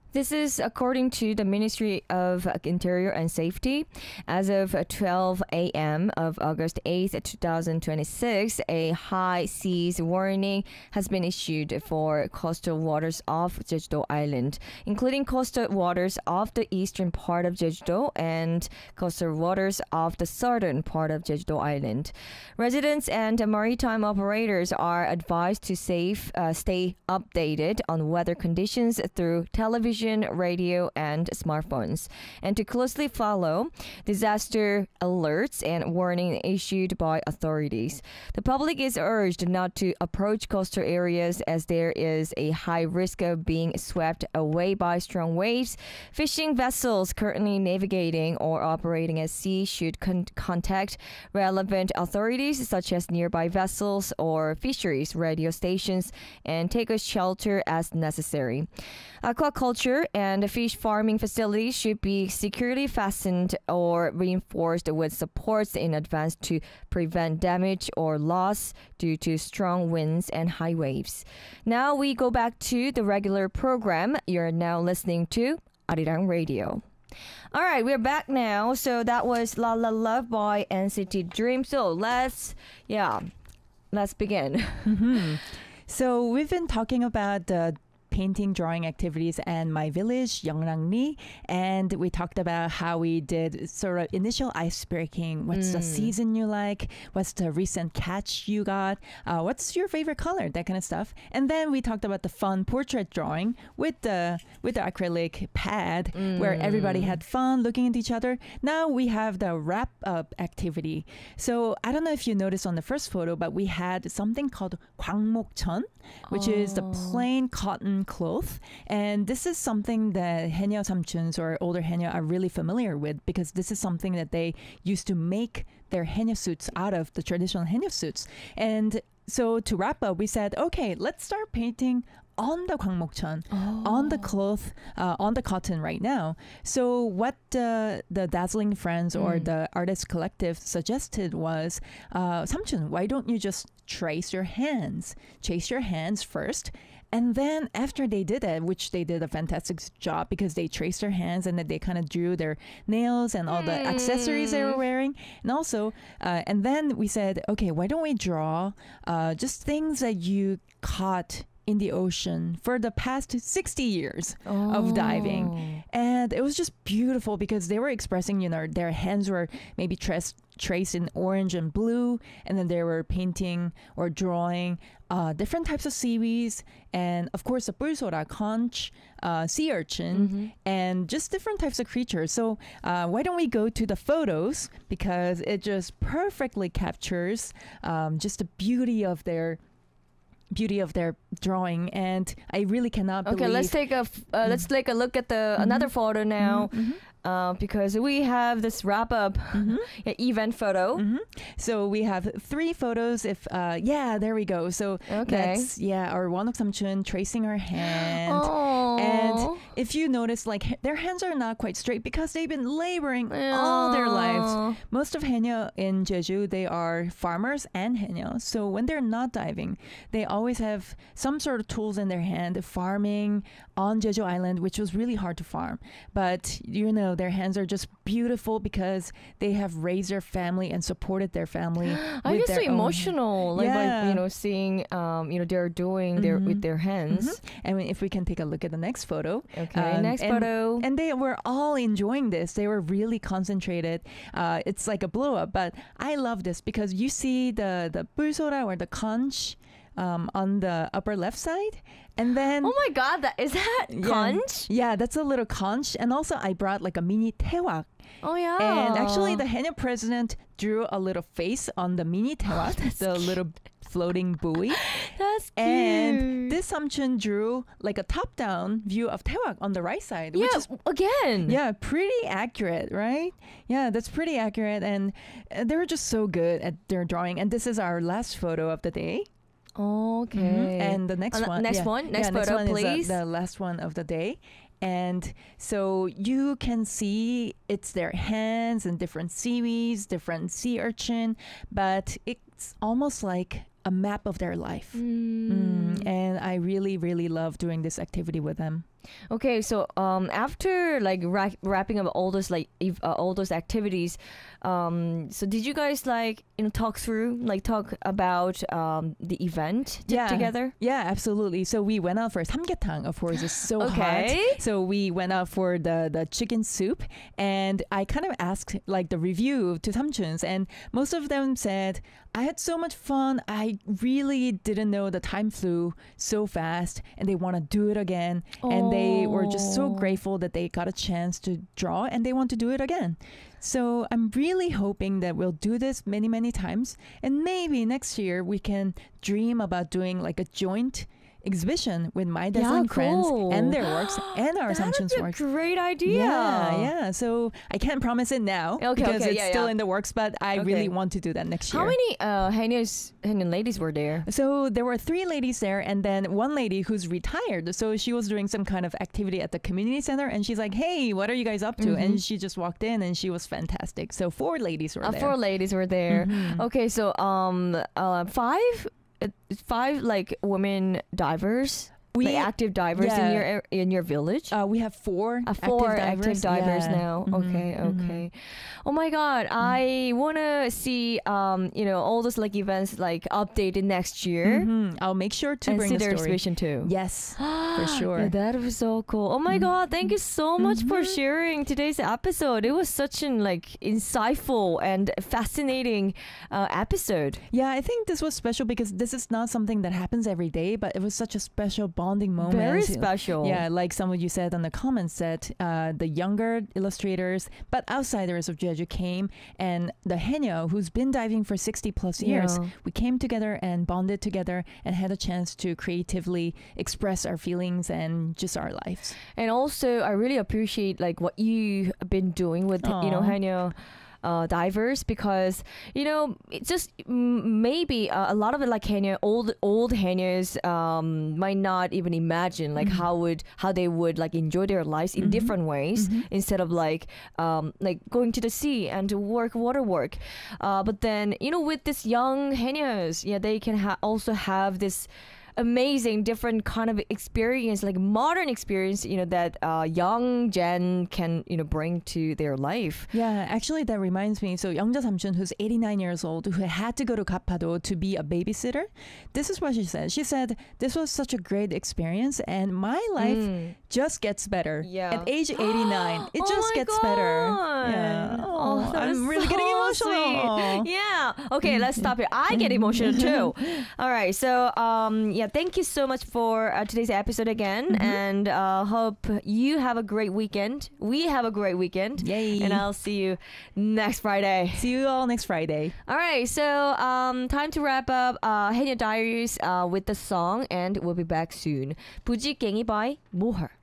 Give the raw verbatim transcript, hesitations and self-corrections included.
This is according to the Ministry of Interior and Safety. As of twelve a m of August eighth, twenty twenty-six, a high seas warning has been issued for coastal waters off Jeju-do Island, including coastal waters off the eastern part of Jeju-do and coastal waters off the southern part of Jeju-do Island. Residents and maritime operators are advised to safe, uh, stay updated on weather conditions through television, radio, and smartphones, and to closely follow disaster alerts and warning issued by authorities. The public is urged not to approach coastal areas as there is a high risk of being swept away by strong waves. Fishing vessels currently navigating or operating at sea should con- contact relevant authorities such as nearby vessels or fisheries radio stations and take a shelter as necessary. Aquaculture and fish farming facilities should be securely fastened or reinforced with supports in advance to prevent damage or loss due to strong winds and high waves. Now we go back to the regular program. You're now listening to Arirang Radio. All right, we're back now. So that was La La Love by N C T Dream. So let's, yeah, let's begin. Mm-hmm. So we've been talking about the painting, drawing activities and My Village, Yeongrangri, and we talked about how we did sort of initial icebreaking. What's Mm. the season you like? What's the recent catch you got? Uh, what's your favorite color? That kind of stuff. And then we talked about the fun portrait drawing with the with the acrylic pad, where everybody had fun looking at each other. Now we have the wrap up activity. So I don't know if you noticed on the first photo, but we had something called 광목천, which is the plain cotton cloth, and this is something that Haenyeo samchuns or older Haenyeo are really familiar with, because this is something that they used to make their Haenyeo suits out of, the traditional Haenyeo suits. And so to wrap up, we said, okay, let's start painting on the 광목천, Oh. on the cloth, uh, on the cotton right now. So what uh, the Dazzling Friends or Mm. the Artist Collective suggested was, uh, samchun, why don't you just trace your hands? Chase your hands first. And then after they did it, which they did a fantastic job because they traced their hands and then they kind of drew their nails and all the accessories they were wearing. And also, uh, and then we said, okay, why don't we draw uh, just things that you caught in the ocean for the past sixty years of diving. And it was just beautiful because they were expressing, you know, their hands were maybe traced traced in orange and blue, and then they were painting or drawing uh, different types of seaweeds, and of course the 뿔소라, conch, uh, sea urchin, Mm-hmm. and just different types of creatures. So uh, why don't we go to the photos, because it just perfectly captures um, just the beauty of their beauty of their drawing, and I really cannot Okay, believe. let's take a f- uh, let's take a look at the another photo now, Mhm, uh, because we have this wrap up mhm, event photo. mhm. So we have three photos. If uh, yeah, there we go. So Okay. that's yeah, our Wonok Samchun tracing her hand. Oh. And if you notice, like h- their hands are not quite straight because they've been laboring all their lives. Most of Haenyeo in Jeju, they are farmers and Haenyeo. So when they're not diving, they always have some sort of tools in their hand, farming on Jeju Island, which was really hard to farm. But, you know, their hands are just beautiful because they have raised their family and supported their family. I with get so their own- emotional, like by, Yeah. you know, seeing, um, you know, they're doing their with Mhm. their hands. Mhm. And if we can take a look at the next photo. Okay, Um, next and- photo. And they were all enjoying this. They were really concentrated. Uh, it's like a blow up, but I love this because you see the the 뿔소라 or the conch um, on the upper left side, and then Oh my God, that is that Yeah. conch? yeah, that's a little conch. And also, I brought like a mini 태왁. Oh yeah. And actually, the Haenyeo president drew a little face on the mini 태왁, the little floating buoy. that's cute. And this Samchun drew like a top-down view of 태왁 on the right side, yeah, which is again. yeah, pretty accurate, right? Yeah, that's pretty accurate, and uh, they were just so good at their drawing. And this is our last photo of the day. Okay. Mhm. And the next Uh, one, next yeah. one, next yeah, next photo, one please. is the, the last one of the day. And so you can see it's their hands and different seaweeds, different sea urchin, but it's almost like a map of their life. Mm. Mm, and I really, really love doing this activity with them. Okay, so um, after like ra- wrapping up all those like ev- uh, all those activities, um, so did you guys like you know talk through like talk about um the event t- Yeah. together? Yeah, absolutely. So we went out for samgyetang. Of course, it's so Okay. hot. So we went out for the the chicken soup, and I kind of asked like the review to Samchuns, and most of them said, "I had so much fun. I really didn't know the time flew so fast, and they want to do it again." And they were just so Oh. grateful that they got a chance to draw, and they want to do it again. So I'm really hoping that we'll do this many, many times. And maybe next year we can dream about doing like a joint exhibition with my design Yeah, friends cool. and their works and our That Samchun's is a works. great idea. Yeah, yeah. So I can't promise it now Okay, because okay, it's yeah, still yeah. in the works, but I Okay. really want to do that next year. How many uh Hanya's Hanyan ladies were there? So there were three ladies there, and then one lady who's retired. So she was doing some kind of activity at the community center, and she's like, "Hey, what are you guys up to?" Mhm. And she just walked in, and she was fantastic. So four ladies were Uh, there. four ladies were there. Mhm. Okay, so um uh five uh, five like women divers, We like active divers in yeah. your ar- in your village. uh, we have four Uh, four active divers, active divers Yeah. now. Mhm, Okay, mhm. okay. Oh my God, I wanna see um you know all those like events like updated next year Mhm. I'll make sure to and bring see the their story. exhibition too. Yes, for sure. Yeah, that was so cool. Oh my Mhm. God, thank you so much for Mhm. sharing today's episode. It was such an like insightful and fascinating uh, episode. Yeah, I think this was special because this is not something that happens every day, but it was such a special bonding moment. Very You know, special. Yeah, like some of you said on the comments that uh, the younger illustrators but outsiders of Jeju came, and the Haenyeo, who's been diving for sixty plus years, Yeah. we came together and bonded together and had a chance to creatively express our feelings and just our lives. And also, I really appreciate like what you've been doing with you know Aw. Hanyo uh, divers, because you know it's just m- maybe uh, a lot of it like Hanyo old old Hanyos um, might not even imagine like Mhm. how would how they would like enjoy their lives in Mhm. different ways Mhm. instead of like um, like going to the sea and to work water work. Uh, but then you know with this young Hanyos, yeah, they can ha- also have this amazing different kind of experience, like modern experience, you know, that uh, young Gen can you know bring to their life. Yeah, actually, that reminds me. So, Youngja Samchun, who's eighty-nine years old, who had to go to Gapado to be a babysitter, this is what she said. She said, "This was such a great experience, and my life Mm. just gets better. Yeah. At age eighty-nine, it Oh just my gets better." God. Yeah. Oh, Oh, that I'm is really getting so emotional. sweet. Aw. Yeah. Okay, let's stop here. I get emotional too. All right. So, um, yeah, thank you so much for uh, today's episode again, Mhm. and uh, hope you have a great weekend. We have a great weekend, Yay. and I'll see you next Friday. See you all next Friday. All right. So, um, time to wrap up uh, Haenyeo Diaries uh, with the song, and we'll be back soon. 부지깽이 by Moher.